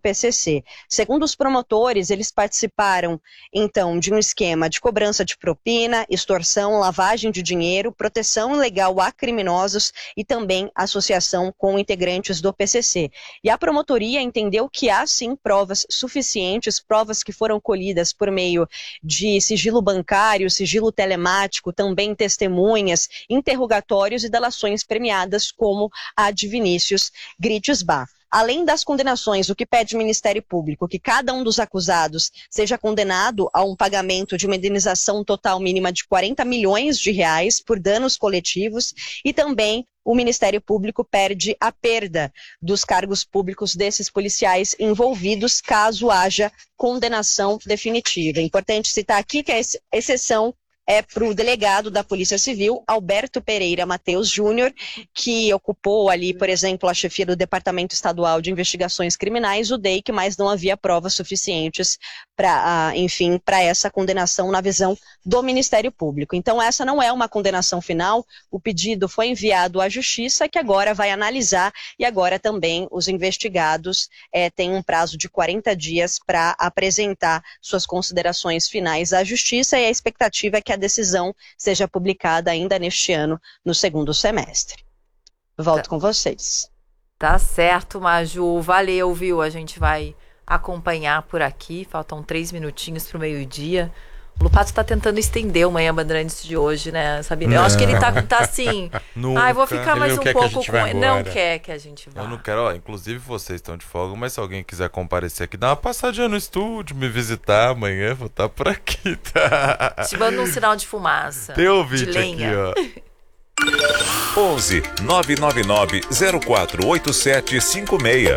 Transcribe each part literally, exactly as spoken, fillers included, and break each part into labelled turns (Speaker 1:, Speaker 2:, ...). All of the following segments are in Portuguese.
Speaker 1: P C C. Segundo os promotores, eles participaram, então, de um esquema de cobrança de propina, extorsão, lavagem de dinheiro, proteção ilegal a criminosos e também associação com integrantes do P C C. E a promotoria entendeu que há, sim, provas suficientes, provas que foram colhidas por meio de sigilo bancário, sigilo telemático, também testemunhas, interrogatórios e delações premiadas, como a de Vinícius Gritisbach. Além das condenações, o que pede o Ministério Público? Que cada um dos acusados seja condenado a um pagamento de uma indenização total mínima de quarenta milhões de reais por danos coletivos e também o Ministério Público pede a perda dos cargos públicos desses policiais envolvidos caso haja condenação definitiva. É importante citar aqui que a exceção é para o delegado da Polícia Civil, Alberto Pereira Mateus Júnior, que ocupou ali, por exemplo, a chefia do Departamento Estadual de Investigações Criminais, o D E I C, mas não havia provas suficientes para, uh, enfim, para essa condenação na visão do Ministério Público. Então, essa não é uma condenação final, o pedido foi enviado à Justiça, que agora vai analisar, e agora também os investigados eh, têm um prazo de quarenta dias para apresentar suas considerações finais à Justiça, e a expectativa é que a decisão seja publicada ainda neste ano, no segundo semestre. Volto tá. com vocês.
Speaker 2: Tá certo, Maju. Valeu, viu? A gente vai acompanhar por aqui. Faltam três minutinhos para o meio-dia. O Lupato tá tentando estender o Manhã Bandeirantes de hoje, né, Sabina? Eu acho que ele tá, tá assim...
Speaker 3: Nunca.
Speaker 2: Ai, vou ficar mais um pouco com ele. Não
Speaker 3: embora.
Speaker 2: quer que a gente vá.
Speaker 3: Eu não quero, ó, inclusive vocês estão de folga, mas se alguém quiser comparecer aqui, dá uma passadinha no estúdio, me visitar amanhã, vou estar por aqui, tá?
Speaker 2: Te mando um sinal de fumaça.
Speaker 3: Tem ouvinte
Speaker 2: de lenha.
Speaker 3: aqui,
Speaker 4: ó. onze nove nove nove zero quatro oito sete cinco seis.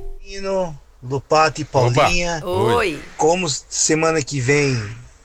Speaker 5: Lupato e Paulinha.
Speaker 2: Oba. Oi.
Speaker 5: Como semana que vem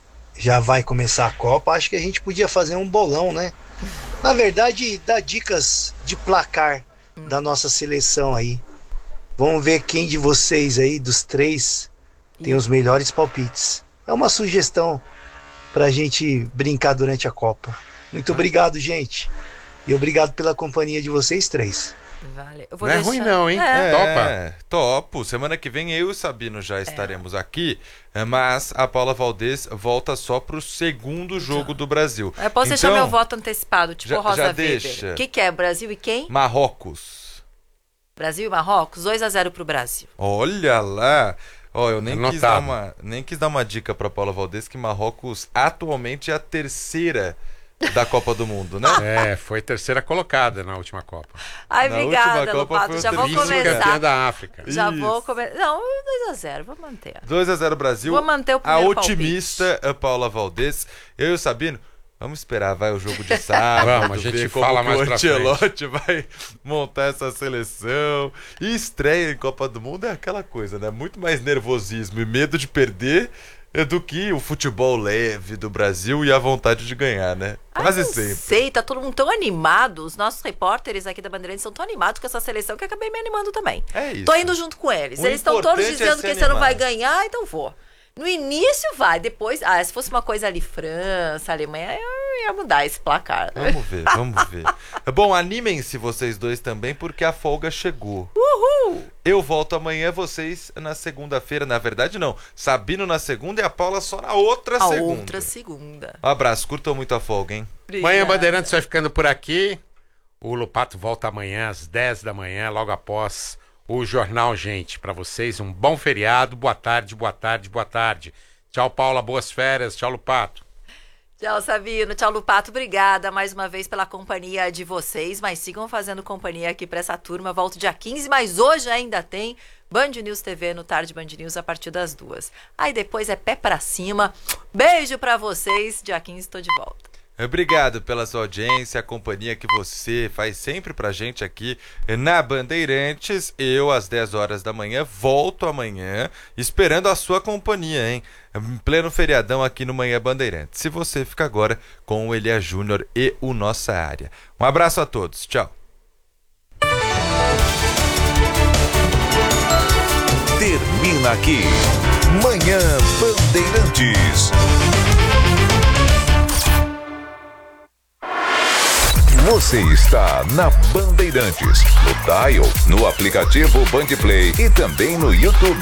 Speaker 5: já vai começar a Copa, acho que a gente podia fazer um bolão, né? Na verdade, dar dicas de placar hum. da nossa seleção aí. Vamos ver quem de vocês aí, dos três, tem os melhores palpites. É uma sugestão pra gente brincar durante a Copa. Muito obrigado, gente. E obrigado pela companhia de vocês três.
Speaker 2: Vale. Eu vou
Speaker 6: não
Speaker 2: deixar...
Speaker 6: é ruim não, hein?
Speaker 3: É,
Speaker 6: Topa.
Speaker 3: É, topo. Semana que vem eu e o Sabino já estaremos é. aqui, mas a Paula Valdez volta só pro segundo jogo então, do Brasil.
Speaker 2: Eu posso
Speaker 3: então,
Speaker 2: deixar meu voto antecipado, tipo
Speaker 3: já,
Speaker 2: Rosa
Speaker 3: já
Speaker 2: Weber. O que, que é? Brasil e quem?
Speaker 3: Marrocos.
Speaker 2: Brasil e Marrocos? dois a zero pro Brasil.
Speaker 3: Olha lá. Ó, eu nem quis, dar uma, nem quis dar uma dica pra Paula Valdez que Marrocos atualmente é a terceira da Copa do Mundo, né?
Speaker 6: É, foi terceira colocada na última Copa.
Speaker 2: Ai,
Speaker 3: na
Speaker 2: obrigada, Lupato. Já vou começar.
Speaker 6: da África.
Speaker 2: Já Isso. vou começar. Não, dois a zero, vou manter.
Speaker 3: dois a zero Brasil.
Speaker 2: Vou manter o
Speaker 3: A
Speaker 2: primeiro
Speaker 3: otimista
Speaker 2: palpite.
Speaker 3: É Paula Valdez. Eu e o Sabino, vamos esperar, vai o jogo de sábado.
Speaker 6: Vamos, a gente fala mais pra frente.
Speaker 3: O Ancelotti vai montar essa seleção. E estreia em Copa do Mundo é aquela coisa, né? Muito mais nervosismo e medo de perder do que o futebol leve do Brasil e a vontade de ganhar, né? Quase
Speaker 2: Ai, não
Speaker 3: sempre.
Speaker 2: sei, tá todo mundo tão animado. Os nossos repórteres aqui da Bandeirantes são tão animados com essa seleção que eu acabei me animando também.
Speaker 3: É isso.
Speaker 2: Tô indo junto com eles.
Speaker 3: O
Speaker 2: eles estão todos dizendo
Speaker 3: é
Speaker 2: que
Speaker 3: animar.
Speaker 2: você não vai ganhar, então vou. No início vai, depois... Ah, se fosse uma coisa ali, França, Alemanha, eu ia mudar esse placar.
Speaker 3: Vamos ver, vamos ver. Bom, animem-se vocês dois também, porque a folga chegou.
Speaker 2: Uhul!
Speaker 3: Eu volto amanhã, vocês na segunda-feira. Na verdade, não. Sabino na segunda e a Paula só na outra
Speaker 2: a
Speaker 3: segunda.
Speaker 2: outra segunda.
Speaker 3: Um abraço, curtam muito a folga, hein?
Speaker 6: Obrigada. Manhã Bandeirantes vai ficando por aqui. O Lupato volta amanhã às dez da manhã, logo após o Jornal Gente. Para vocês, um bom feriado. Boa tarde, boa tarde, boa tarde. Tchau, Paula. Boas férias. Tchau, Lupato.
Speaker 2: Tchau, Sabino. Tchau, Lupato. Obrigada mais uma vez pela companhia de vocês. Mas sigam fazendo companhia aqui para essa turma. Volto dia quinze, mas hoje ainda tem Band News T V no Tarde Band News a partir das duas. Aí depois é pé para cima. Beijo para vocês. Dia quinze estou de volta.
Speaker 3: Obrigado pela sua audiência, a companhia que você faz sempre pra gente aqui na Bandeirantes. Eu, às dez horas da manhã, volto amanhã, esperando a sua companhia, hein? Em pleno feriadão aqui no Manhã Bandeirantes. Se você fica agora com o Elia Júnior e o Nossa Área. Um abraço a todos. Tchau.
Speaker 4: Termina aqui. Manhã Bandeirantes. Você está na Bandeirantes, no Dial, no aplicativo Bandplay e também no YouTube.